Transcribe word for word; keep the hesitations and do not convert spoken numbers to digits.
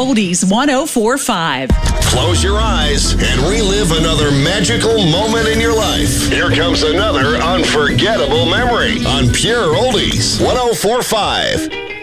Oldies one oh four point five. Close your eyes and relive another magical moment in your life. Here comes another unforgettable memory on Pure Oldies one oh four point five.